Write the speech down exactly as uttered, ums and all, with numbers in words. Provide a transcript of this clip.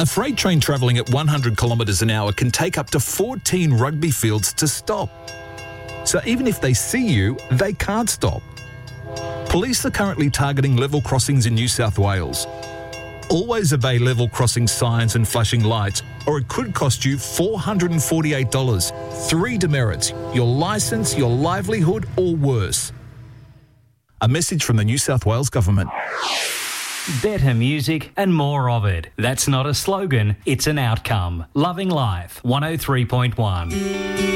A freight train travelling at one hundred kilometres an hour can take up to fourteen rugby fields to stop. So even if they see you, they can't stop. Police are currently targeting level crossings in New South Wales. Always obey level crossing signs and flashing lights, or it could cost you four hundred forty-eight dollars. Three demerits: your licence, your livelihood, or worse. A message from the New South Wales Government. Better music and more of it. That's not a slogan, it's an outcome. Loving Life, one oh three point one.